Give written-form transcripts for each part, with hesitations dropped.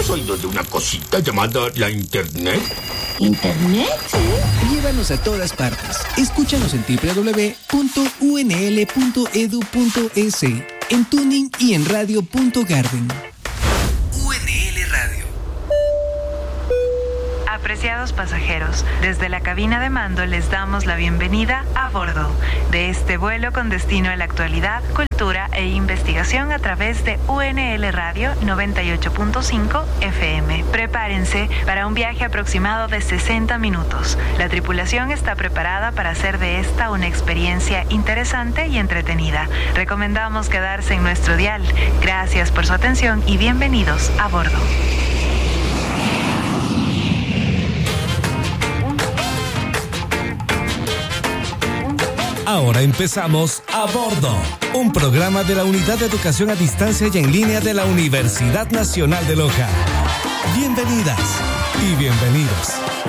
¿Has oído de una cosita llamada la Internet? ¿Internet? ¿Sí? Llévanos a todas partes. Escúchanos en www.unl.edu.es, en Tuning y en radio.garden. UNL Radio. Apreciados pasajeros, desde la cabina de mando les damos la bienvenida a bordo de este vuelo con destino a la actualidad, cultura e investigación a través de UNL Radio 98.5 FM. Prepárense para un viaje aproximado de 60 minutos. La tripulación está preparada para hacer de esta una experiencia interesante y entretenida. Recomendamos quedarse en nuestro dial. Gracias por su atención y bienvenidos a bordo. Ahora empezamos A Bordo, un programa de la Unidad de Educación a Distancia y en Línea de la Universidad Nacional de Loja. Bienvenidas y bienvenidos.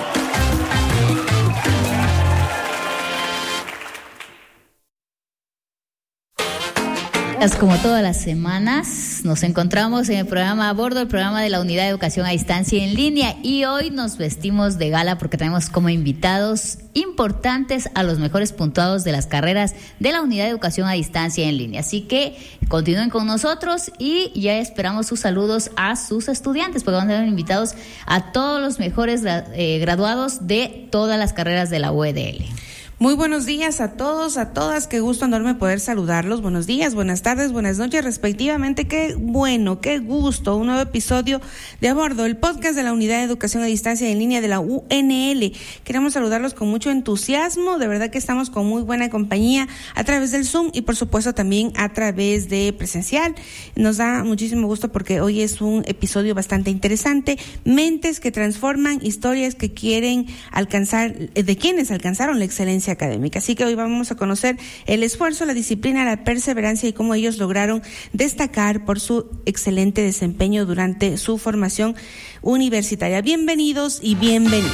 Como todas las semanas, nos encontramos en el programa A Bordo, el programa de la Unidad de Educación a Distancia y en Línea, y hoy nos vestimos de gala porque tenemos como invitados importantes a los mejores puntuados de las carreras de la Unidad de Educación a Distancia y en Línea. Así que continúen con nosotros y ya esperamos sus saludos a sus estudiantes, porque vamos a tener invitados a todos los mejores graduados de todas las carreras de la UEDL. Muy buenos días a todos, a todas, qué gusto enorme poder saludarlos. Buenos días, buenas tardes, buenas noches respectivamente. Qué bueno, qué gusto, un nuevo episodio de A Bordo, el podcast de la Unidad de Educación a Distancia y en Línea de la UNL. Queremos saludarlos con mucho entusiasmo, de verdad que estamos con muy buena compañía a través del Zoom y por supuesto también a través de presencial. Nos da muchísimo gusto porque hoy es un episodio bastante interesante, mentes que transforman, historias que quieren alcanzar, de quienes alcanzaron la excelencia académica. Así que hoy vamos a conocer el esfuerzo, la disciplina, la perseverancia y cómo ellos lograron destacar por su excelente desempeño durante su formación universitaria. Bienvenidos y bienvenidas.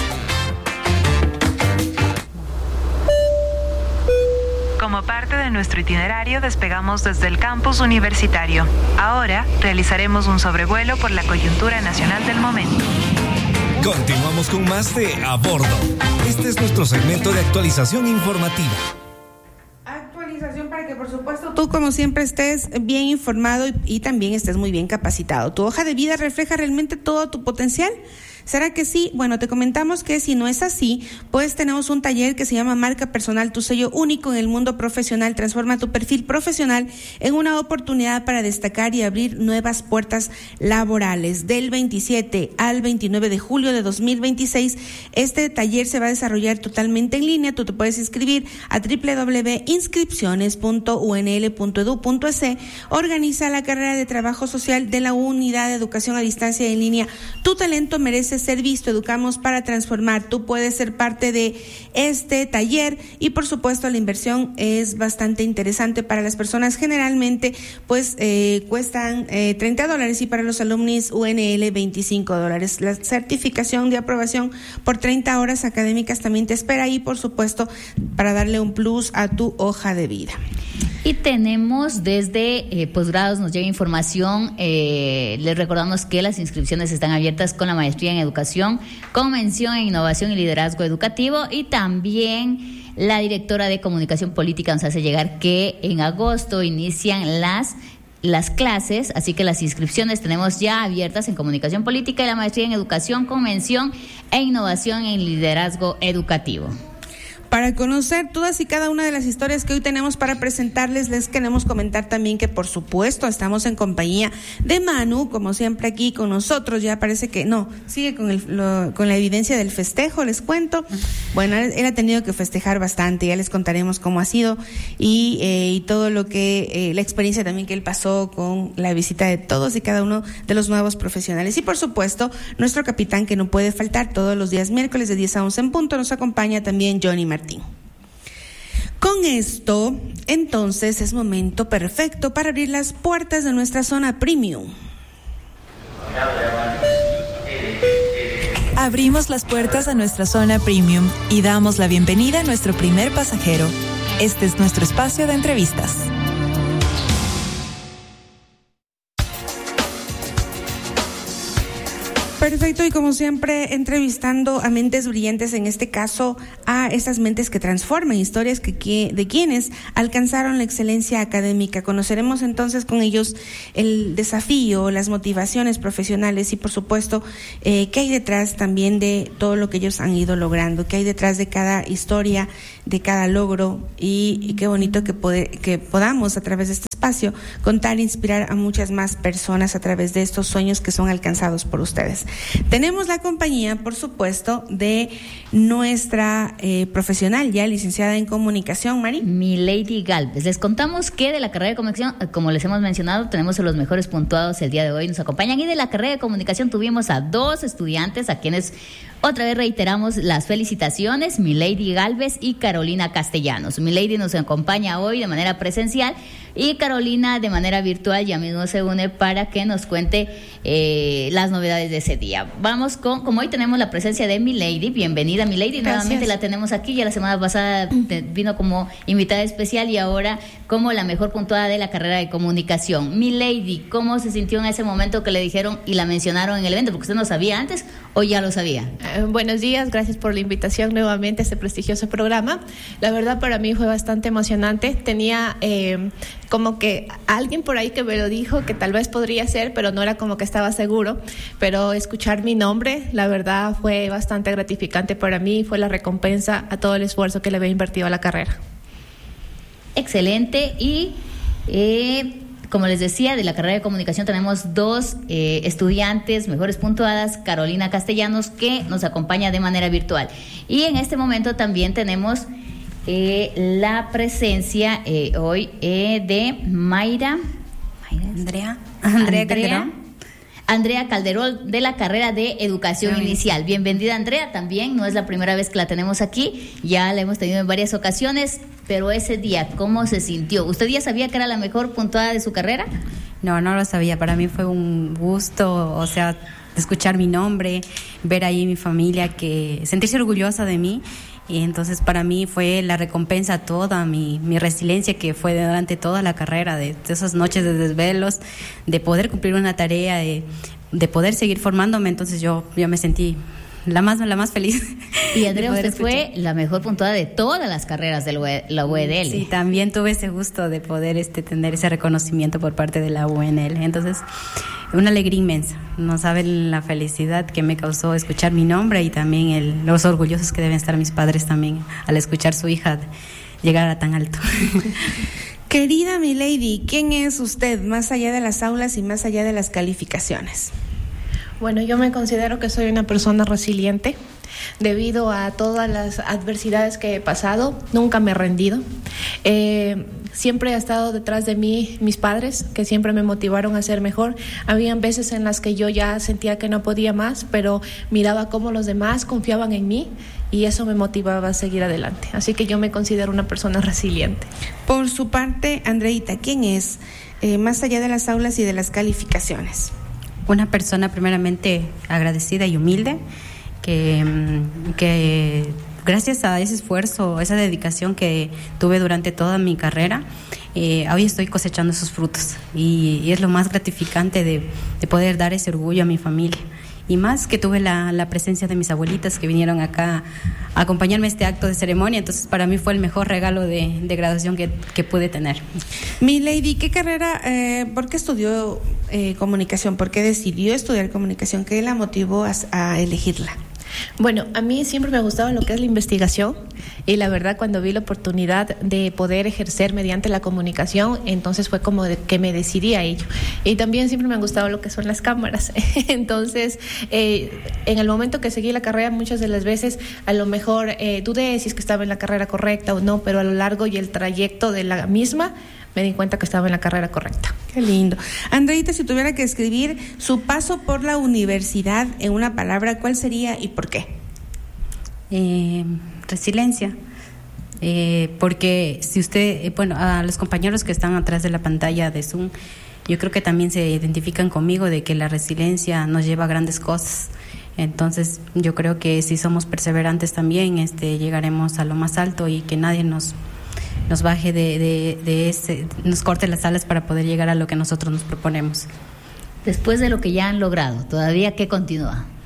Como parte de nuestro itinerario, despegamos desde el campus universitario. Ahora realizaremos un sobrevuelo por la coyuntura nacional del momento. Continuamos con más de A Bordo. Este es nuestro segmento de actualización informativa. Actualización para que, por supuesto, tú como siempre estés bien informado y también estés muy bien capacitado. ¿Tu hoja de vida refleja realmente todo tu potencial? ¿Será que sí? Bueno, te comentamos que si no es así, pues tenemos un taller que se llama Marca Personal, tu sello único en el mundo profesional. Transforma tu perfil profesional en una oportunidad para destacar y abrir nuevas puertas laborales. Del 27 al 29 de julio de 2026, este taller se va a desarrollar totalmente en línea. Tú te puedes inscribir a www.inscripciones.unl.edu.es. Organiza la carrera de trabajo social de la Unidad de Educación a Distancia en Línea. Tu talento merece ser visto. Educamos para transformar. Tú puedes ser parte de este taller y por supuesto la inversión es bastante interesante para las personas. Generalmente pues cuestan $30 y para los alumnis UNL $25. La certificación de aprobación por 30 horas académicas también te espera y por supuesto para darle un plus a tu hoja de vida. Y tenemos desde posgrados, nos llega información, les recordamos que las inscripciones están abiertas con la maestría en educación, con mención en innovación y liderazgo educativo, y también la directora de comunicación política nos hace llegar que en agosto inician las clases, así que las inscripciones tenemos ya abiertas en comunicación política y la maestría en educación con mención e innovación en liderazgo educativo. Para conocer todas y cada una de las historias que hoy tenemos para presentarles, les queremos comentar también que por supuesto estamos en compañía de Manu, como siempre aquí con nosotros. Ya parece que no, sigue con la evidencia del festejo, les cuento. Bueno, él ha tenido que festejar bastante, ya les contaremos cómo ha sido y todo lo que, la experiencia también que él pasó con la visita de todos y cada uno de los nuevos profesionales. Y por supuesto, nuestro capitán que no puede faltar todos los días miércoles de 10 a 11 en punto, nos acompaña también Johnny Martín. Con esto, entonces, es momento perfecto para abrir las puertas de nuestra zona premium. Abrimos las puertas a nuestra zona premium y damos la bienvenida a nuestro primer pasajero. Este es nuestro espacio de entrevistas. Perfecto, y como siempre, entrevistando a mentes brillantes, en este caso a estas mentes que transforman historias de quienes alcanzaron la excelencia académica. Conoceremos entonces con ellos el desafío, las motivaciones profesionales y, por supuesto, qué hay detrás también de todo lo que ellos han ido logrando, qué hay detrás de cada historia, de cada logro, y qué bonito que podamos a través de este espacio contar e inspirar a muchas más personas a través de estos sueños que son alcanzados por ustedes. Tenemos la compañía, por supuesto, de nuestra profesional ya licenciada en comunicación, Mari. Milady Galvez. Les contamos que de la carrera de comunicación, como les hemos mencionado, tenemos a los mejores puntuados el día de hoy, nos acompañan, y de la carrera de comunicación tuvimos a 2 estudiantes a quienes otra vez reiteramos las felicitaciones, Milady Galvez y Carolina Castellanos. Milady nos acompaña hoy de manera presencial y Carolina de manera virtual ya mismo se une para que nos cuente las novedades de ese día. Vamos como hoy tenemos la presencia de Milady. Bienvenida, Milady. Nuevamente la tenemos aquí. Ya la semana pasada vino como invitada especial y ahora como la mejor puntuada de la carrera de comunicación. Milady, ¿cómo se sintió en ese momento que le dijeron y la mencionaron en el evento? ¿Porque usted no sabía antes o ya lo sabía? Buenos días, gracias por la invitación nuevamente a este prestigioso programa. La verdad para mí fue bastante emocionante. Tenía como que alguien por ahí que me lo dijo, que tal vez podría ser, pero no era como que estaba seguro. Pero escuchar mi nombre, la verdad fue bastante gratificante para mí, fue la recompensa a todo el esfuerzo que le había invertido a la carrera. Excelente. Y como les decía, de la carrera de comunicación tenemos 2 estudiantes mejores puntuadas, Carolina Castellanos, que nos acompaña de manera virtual. Y en este momento también tenemos la presencia hoy de Andrea Calderón, de la carrera de Educación Inicial. Bienvenida, Andrea. También no es la primera vez que la tenemos aquí, ya la hemos tenido en varias ocasiones, pero ese día, ¿cómo se sintió? ¿Usted ya sabía que era la mejor puntuada de su carrera? No lo sabía. Para mí fue un gusto, o sea, escuchar mi nombre, ver ahí mi familia, que sentirse orgullosa de mí. Y entonces para mí fue la recompensa toda mi resiliencia, que fue durante toda la carrera, de esas noches de desvelos, de poder cumplir una tarea, de poder seguir formándome. Entonces yo me sentí la más feliz. Y Andrea, usted fue la mejor puntuada de todas las carreras de la UNL. Sí, también tuve ese gusto de poder tener ese reconocimiento por parte de la UNL. Entonces, una alegría inmensa. No saben la felicidad que me causó escuchar mi nombre, y también los orgullosos que deben estar mis padres también al escuchar su hija llegar a tan alto. Querida Milady, ¿quién es usted más allá de las aulas y más allá de las calificaciones? Bueno, yo me considero que soy una persona resiliente. Debido a todas las adversidades que he pasado, nunca me he rendido. Siempre ha estado detrás de mí mis padres, que siempre me motivaron a ser mejor. Habían veces en las que yo ya sentía que no podía más, pero miraba cómo los demás confiaban en mí y eso me motivaba a seguir adelante. Así que yo me considero una persona resiliente. Por su parte, Andreita, ¿quién es más allá de las aulas y de las calificaciones? Una persona primeramente agradecida y humilde, que gracias a ese esfuerzo, esa dedicación que tuve durante toda mi carrera, hoy estoy cosechando esos frutos, y es lo más gratificante de poder dar ese orgullo a mi familia. Y más que tuve la presencia de mis abuelitas que vinieron acá a acompañarme a este acto de ceremonia. Entonces para mí fue el mejor regalo de graduación que pude tener. Milady, ¿qué carrera, por qué estudió comunicación? ¿Por qué decidió estudiar comunicación? ¿Qué la motivó a elegirla? Bueno, a mí siempre me ha gustado lo que es la investigación, y la verdad cuando vi la oportunidad de poder ejercer mediante la comunicación, entonces fue como que me decidí a ello. Y también siempre me han gustado lo que son las cámaras. Entonces, en el momento que seguí la carrera, muchas de las veces a lo mejor dudé si es que estaba en la carrera correcta o no, pero a lo largo y el trayecto de la misma me di cuenta que estaba en la carrera correcta. Qué lindo. Andreita, si tuviera que escribir su paso por la universidad en una palabra, ¿cuál sería y por qué? Resiliencia. Porque si usted, a los compañeros que están atrás de la pantalla de Zoom, yo creo que también se identifican conmigo de que la resiliencia nos lleva a grandes cosas. Entonces yo creo que si somos perseverantes también llegaremos a lo más alto, y que nadie nos baje nos corte las alas para poder llegar a lo que nosotros nos proponemos. Después de lo que ya han logrado, ¿todavía qué continúa?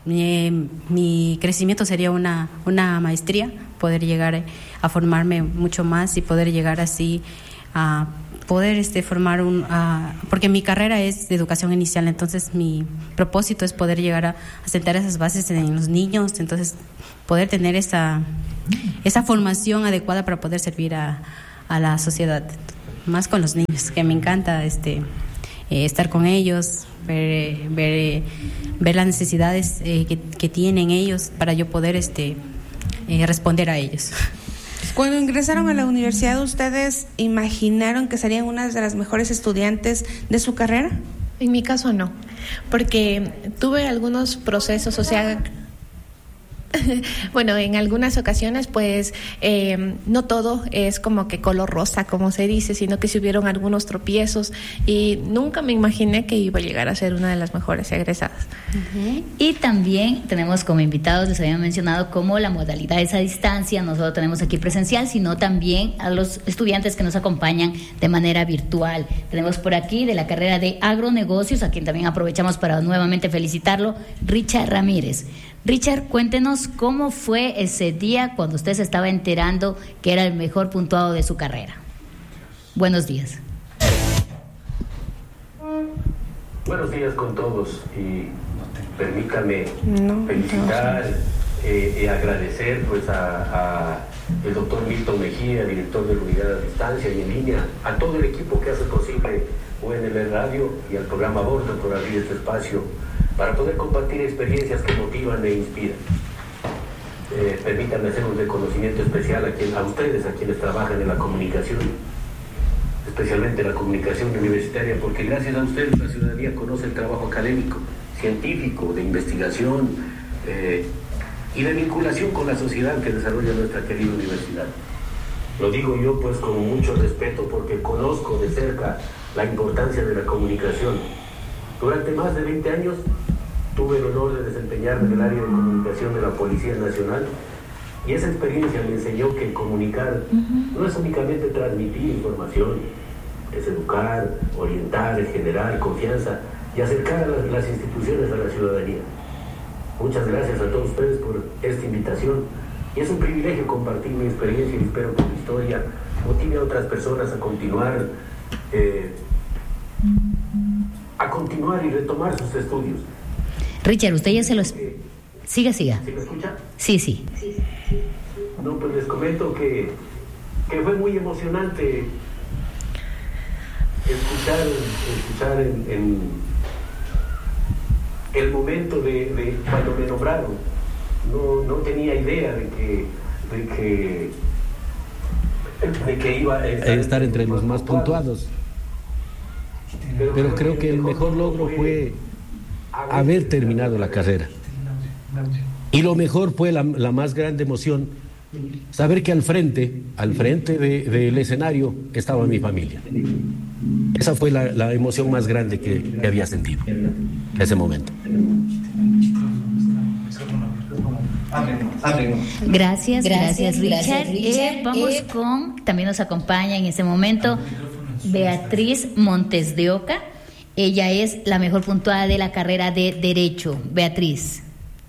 mi crecimiento sería una maestría, poder llegar a formarme mucho más y poder llegar así a poder formar porque mi carrera es de educación inicial, entonces mi propósito es poder llegar a sentar esas bases en los niños, entonces poder tener esa formación adecuada para poder servir a la sociedad, más con los niños, que me encanta estar con ellos, ver las necesidades que tienen ellos para yo poder responder a ellos. Cuando ingresaron a la universidad, ¿ustedes imaginaron que serían una de las mejores estudiantes de su carrera? En mi caso no, porque tuve algunos procesos, o sea, bueno, en algunas ocasiones pues no todo es como que color rosa, como se dice, sino que se hubieron algunos tropiezos y nunca me imaginé que iba a llegar a ser una de las mejores egresadas. Uh-huh. Y también tenemos como invitados, les habían mencionado, como la modalidad es a distancia, no solo tenemos aquí presencial, sino también a los estudiantes que nos acompañan de manera virtual. Tenemos por aquí de la carrera de agronegocios, a quien también aprovechamos para nuevamente felicitarlo, Richard Ramírez. Richard, cuéntenos cómo fue ese día cuando usted se estaba enterando que era el mejor puntuado de su carrera. Buenos días. Buenos días con todos y permítame felicitar y agradecer pues a el doctor Milton Mejía, director de la unidad a distancia y en línea, a todo el equipo que hace posible UNL Radio y al programa Bordo por abrir este espacio para poder compartir experiencias que motivan e inspiran. Permítanme hacer un reconocimiento especial a ustedes, a quienes trabajan en la comunicación, especialmente la comunicación universitaria, porque gracias a ustedes la ciudadanía conoce el trabajo académico, científico, de investigación y de vinculación con la sociedad que desarrolla nuestra querida universidad. Lo digo yo pues con mucho respeto porque conozco de cerca la importancia de la comunicación. Durante más de 20 años tuve el honor de desempeñarme en el área de comunicación de la Policía Nacional y esa experiencia me enseñó que comunicar no es únicamente transmitir información, es educar, orientar, generar confianza y acercar a las instituciones a la ciudadanía. Muchas gracias a todos ustedes por esta invitación y es un privilegio compartir mi experiencia y espero que mi historia motive a otras personas a continuar y retomar sus estudios. Richard, usted ya se los... Siga. ¿Sí me escucha? Sí. No, pues les comento que fue muy emocionante escuchar en el momento de cuando me nombraron. No tenía idea de que iba a estar entre los más puntuados. Pero creo que el mejor logro fue haber terminado la carrera. Y lo mejor fue la más grande emoción, saber que al frente del escenario estaba mi familia. Esa fue la emoción más grande que había sentido en ese momento. Gracias Richard. Vamos con, también nos acompaña en este momento Beatriz Montes de Oca. Ella es la mejor puntuada de la carrera de Derecho. Beatriz.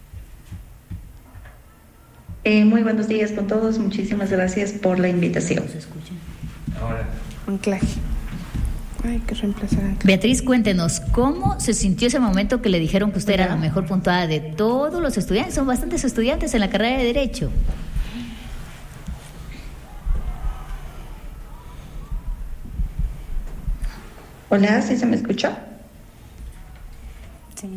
Muy buenos días con todos. Muchísimas gracias por la invitación. Ahora. Anclaje. Hay que reemplazar anclaje. Beatriz, cuéntenos, ¿cómo se sintió ese momento que le dijeron que usted era la mejor puntuada de todos los estudiantes? Son bastantes estudiantes en la carrera de Derecho. Hola, ¿sí se me escucha? Sí.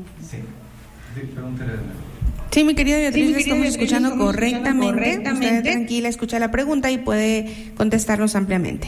Sí, mi querida Beatriz, le estamos escuchando correctamente. Usted tranquila, escucha la pregunta y puede contestarnos ampliamente.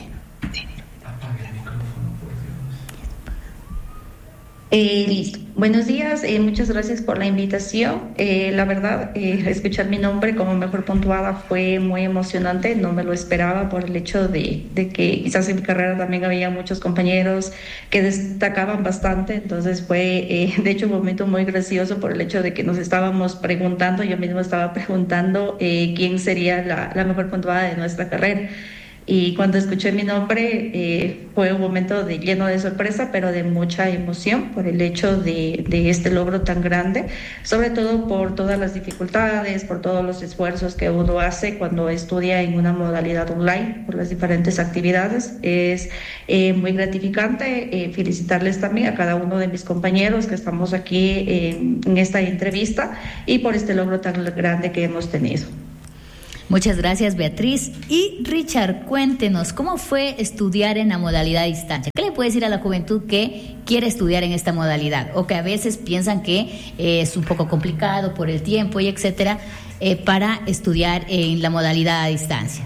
Listo. Buenos días, muchas gracias por la invitación. La verdad, escuchar mi nombre como mejor puntuada fue muy emocionante, no me lo esperaba por el hecho de que quizás en mi carrera también había muchos compañeros que destacaban bastante, entonces fue de hecho un momento muy gracioso por el hecho de que nos estábamos preguntando, yo misma estaba preguntando quién sería la mejor puntuada de nuestra carrera. Y cuando escuché mi nombre fue un momento lleno de sorpresa, pero de mucha emoción por el hecho de este logro tan grande, sobre todo por todas las dificultades, por todos los esfuerzos que uno hace cuando estudia en una modalidad online, por las diferentes actividades. Es muy gratificante. Felicitarles también a cada uno de mis compañeros que estamos aquí en esta entrevista y por este logro tan grande que hemos tenido. Muchas gracias, Beatriz. Y Richard, cuéntenos, ¿cómo fue estudiar en la modalidad a distancia? ¿Qué le puede decir a la juventud que quiere estudiar en esta modalidad o que a veces piensan que es un poco complicado por el tiempo y etcétera, para estudiar en la modalidad a distancia?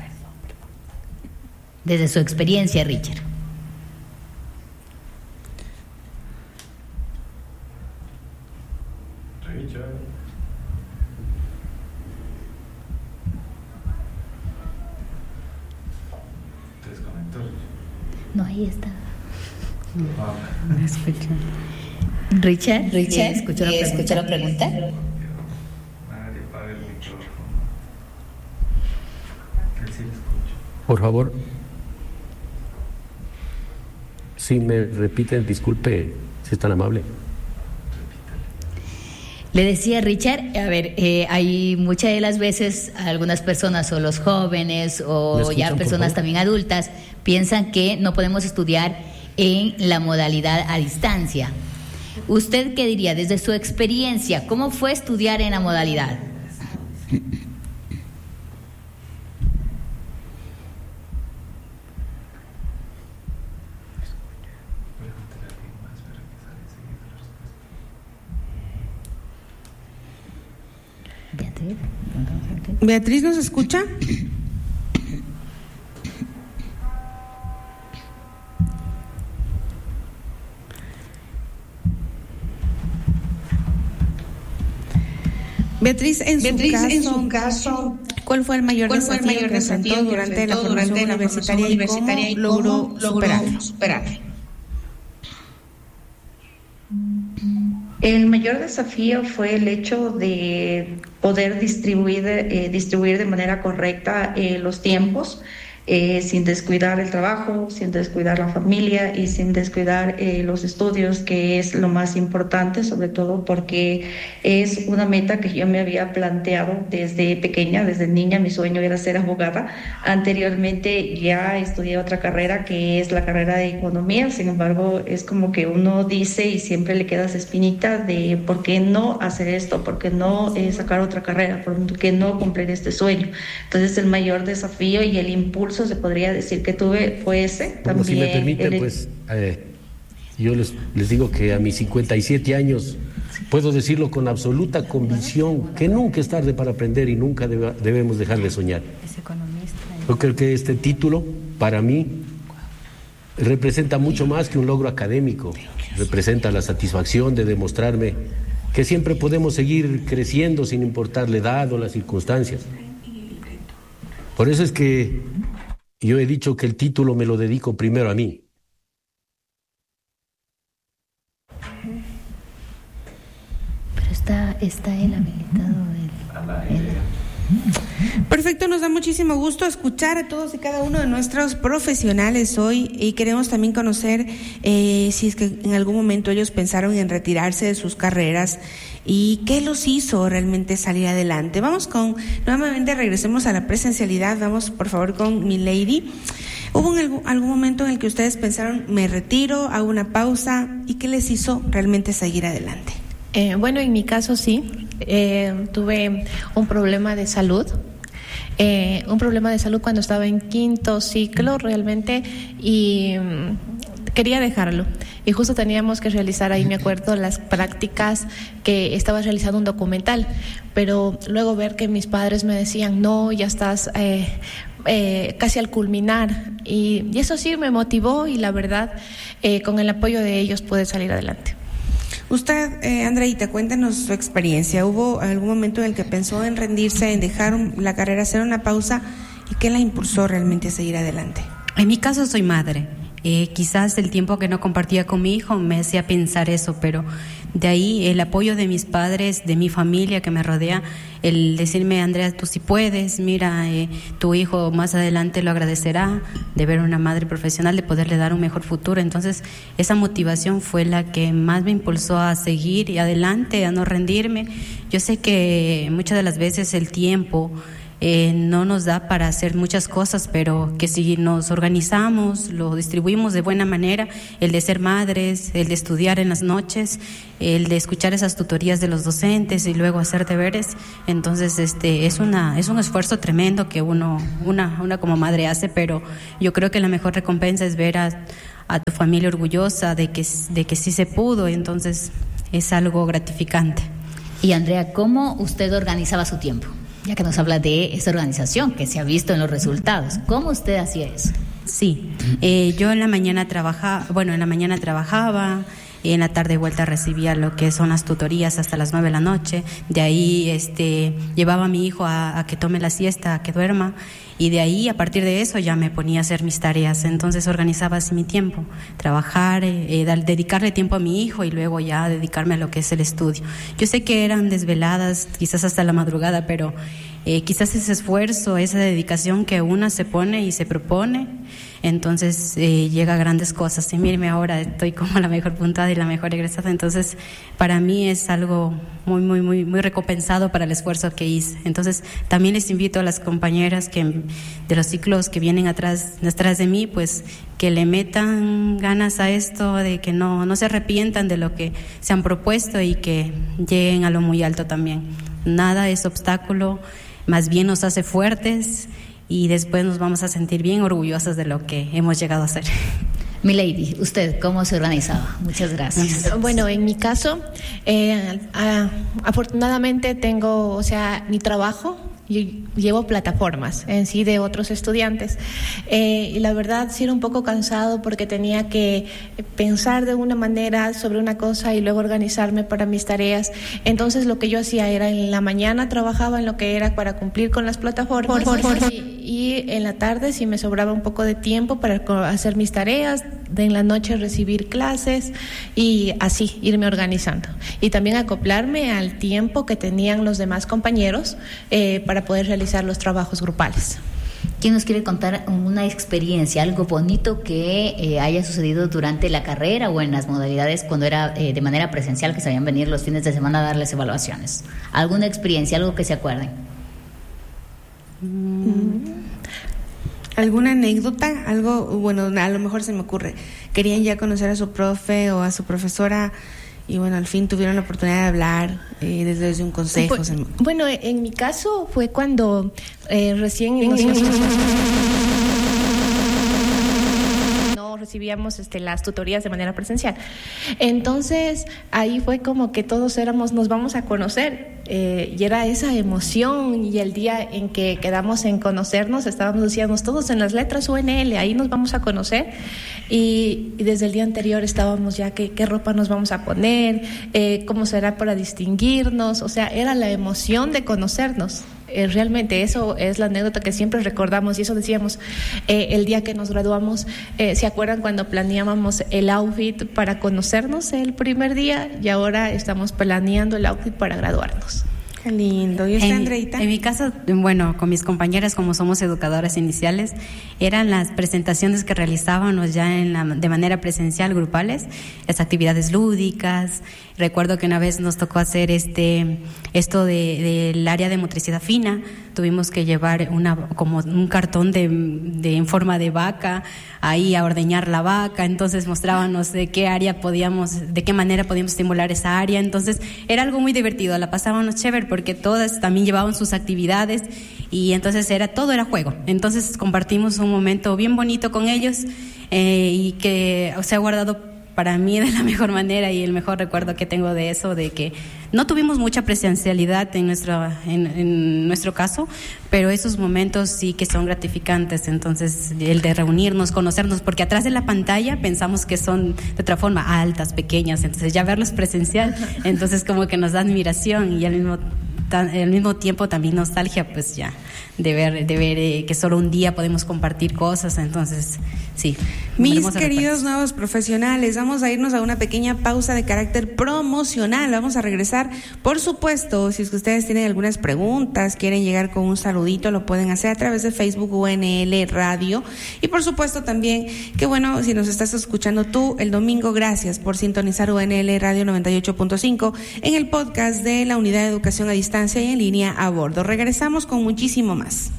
Desde su experiencia, Richard. No, ahí está. Richard, ¿escuchó la pregunta? Por favor. Si me repiten, disculpe, si es tan amable. Le decía Richard, a ver, hay muchas de las veces algunas personas o los jóvenes o ya personas también adultas piensan que no podemos estudiar en la modalidad a distancia. ¿Usted qué diría desde su experiencia? ¿Cómo fue estudiar en la modalidad? Beatriz, ¿nos escucha? Beatriz, en su caso, ¿cuál fue el mayor desafío que enfrentó durante la formación universitaria y cómo logró superarlo? El mayor desafío fue el hecho de poder distribuir de manera correcta los tiempos, sin descuidar el trabajo, sin descuidar la familia y sin descuidar los estudios, que es lo más importante, sobre todo porque es una meta que yo me había planteado desde pequeña, desde niña. Mi sueño era ser abogada. Anteriormente ya estudié otra carrera, que es la carrera de economía. Sin embargo, es como que uno dice y siempre le queda esa espinita de por qué no hacer esto, por qué no sacar otra carrera, por qué no cumplir este sueño. Entonces el mayor desafío y el impulso, se podría decir, que tuve fue ese. Bueno, también, si me permiten, pues yo les digo que a mis 57 años puedo decirlo con absoluta convicción, que nunca es tarde para aprender y nunca debemos dejar de soñar. Yo creo que este título para mí representa mucho más que un logro académico, representa la satisfacción de demostrarme que siempre podemos seguir creciendo sin importar la edad o las circunstancias. Por eso es que yo he dicho que el título me lo dedico primero a mí. Pero está él habilitado. Perfecto, nos da muchísimo gusto escuchar a todos y cada uno de nuestros profesionales hoy, y queremos también conocer si es que en algún momento ellos pensaron en retirarse de sus carreras y qué los hizo realmente salir adelante. Nuevamente regresemos a la presencialidad. Vamos por favor con Milady. ¿Hubo algún momento en el que ustedes pensaron, me retiro, hago una pausa, y qué les hizo realmente seguir adelante? Bueno, en mi caso sí. Tuve un problema de salud. Cuando estaba en 5º ciclo realmente, y quería dejarlo. Y justo teníamos que realizar ahí, me acuerdo, las prácticas, que estaba realizando un documental, pero luego ver que mis padres me decían, no, ya estás casi al culminar, y eso sí me motivó, y la verdad, con el apoyo de ellos pude salir adelante. Usted, Andreita, cuéntanos su experiencia. ¿Hubo algún momento en el que pensó en rendirse, en dejar la carrera, hacer una pausa, y qué la impulsó realmente a seguir adelante? En mi caso soy madre. Quizás el tiempo que no compartía con mi hijo me hacía pensar eso, pero de ahí el apoyo de mis padres, de mi familia que me rodea, el decirme, Andrea, tú sí puedes, mira, tu hijo más adelante lo agradecerá, de ver una madre profesional, de poderle dar un mejor futuro. Entonces esa motivación fue la que más me impulsó a seguir y adelante, a no rendirme. Yo sé que muchas de las veces el tiempo no nos da para hacer muchas cosas, pero que si nos organizamos, lo distribuimos de buena manera, el de ser madres, el de estudiar en las noches, el de escuchar esas tutorías de los docentes y luego hacer deberes, entonces es un esfuerzo tremendo que una como madre hace, pero yo creo que la mejor recompensa es ver a tu familia orgullosa de que sí se pudo, entonces es algo gratificante. Y Andrea, ¿cómo usted organizaba su tiempo? Ya que nos habla de esa organización que se ha visto en los resultados, ¿cómo usted hacía eso? Sí, yo en la mañana trabajaba, en la tarde de vuelta recibía lo que son las tutorías hasta las 9 de la noche, de ahí llevaba a mi hijo a que tome la siesta, a que duerma, y de ahí a partir de eso ya me ponía a hacer mis tareas, entonces organizaba así mi tiempo, trabajar, dedicarle tiempo a mi hijo y luego ya dedicarme a lo que es el estudio. Yo sé que eran desveladas, quizás hasta la madrugada, pero quizás ese esfuerzo, esa dedicación que una se pone y se propone, entonces llega a grandes cosas. Y míreme, ahora estoy como la mejor puntuada y la mejor egresada, entonces para mí es algo muy, muy, muy, muy recompensado para el esfuerzo que hice. Entonces también les invito a las compañeras de los ciclos que vienen atrás de mí, pues que le metan ganas a esto, de que no se arrepientan de lo que se han propuesto y que lleguen a lo muy alto también. Nada es obstáculo, más bien nos hace fuertes y después nos vamos a sentir bien orgullosas de lo que hemos llegado a hacer. Milady, ¿usted cómo se organizaba? Muchas gracias. Bueno, en mi caso, afortunadamente tengo, mi trabajo, yo llevo plataformas en sí de otros estudiantes y la verdad sí era un poco cansado porque tenía que pensar de una manera sobre una cosa y luego organizarme para mis tareas. Entonces lo que yo hacía era en la mañana trabajaba en lo que era para cumplir con las plataformas y en la tarde si me sobraba un poco de tiempo para hacer mis tareas, en la noche recibir clases y así irme organizando y también acoplarme al tiempo que tenían los demás compañeros para poder realizar los trabajos grupales. ¿Quién nos quiere contar una experiencia, algo bonito que haya sucedido durante la carrera o en las modalidades cuando era de manera presencial, que sabían venir los fines de semana a darles evaluaciones? ¿Alguna experiencia, algo que se acuerden? ¿Alguna anécdota? Algo, bueno, a lo mejor se me ocurre. Querían ya conocer a su profe o a su profesora y bueno, al fin tuvieron la oportunidad de hablar desde un consejo. Bueno, en mi caso fue cuando recién no recibíamos las tutorías de manera presencial. Entonces ahí fue como que todos nos vamos a conocer y era esa emoción y el día en que quedamos en conocernos decíamos todos en las letras UNL, ahí nos vamos a conocer y desde el día anterior estábamos ya qué ropa nos vamos a poner, cómo será para distinguirnos, era la emoción de conocernos. Realmente eso es la anécdota que siempre recordamos y eso decíamos el día que nos graduamos. ¿Se acuerdan cuando planeábamos el outfit para conocernos el primer día? Y ahora estamos planeando el outfit para graduarnos. Qué lindo. ¿Y usted, Andreita? En mi caso, bueno, con mis compañeras, como somos educadoras iniciales, eran las presentaciones que realizábamos ya de manera presencial, grupales, las actividades lúdicas. Recuerdo que una vez nos tocó hacer esto del área de motricidad fina. Tuvimos que llevar como un cartón en forma de vaca ahí a ordeñar la vaca. Entonces mostrábamos de qué manera podíamos estimular esa área. Entonces era algo muy divertido, la pasábamos chévere porque todas también llevaban sus actividades y entonces todo era juego. Entonces compartimos un momento bien bonito con ellos y que se ha guardado para mí de la mejor manera y el mejor recuerdo que tengo de eso, de que no tuvimos mucha presencialidad en nuestro caso, pero esos momentos sí que son gratificantes. Entonces el de reunirnos, conocernos, porque atrás de la pantalla pensamos que son de otra forma altas, pequeñas, entonces ya verlos presencial, entonces como que nos da admiración y al mismo al mismo tiempo también nostalgia, pues ya, de ver que solo un día podemos compartir cosas, entonces, sí. Mis queridos nuevos profesionales, vamos a irnos a una pequeña pausa de carácter promocional. Vamos a regresar, por supuesto, si es que ustedes tienen algunas preguntas, quieren llegar con un saludito, lo pueden hacer a través de Facebook UNL Radio. Y por supuesto también, que bueno, si nos estás escuchando tú el domingo, gracias por sintonizar UNL Radio 98.5 en el podcast de la Unidad de Educación a Distancia y en línea a bordo. Regresamos con muchísimo más.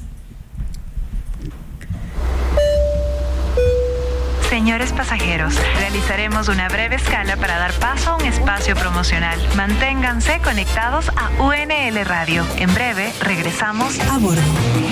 Señores pasajeros, realizaremos una breve escala para dar paso a un espacio promocional. Manténganse conectados a UNL Radio. En breve regresamos a bordo.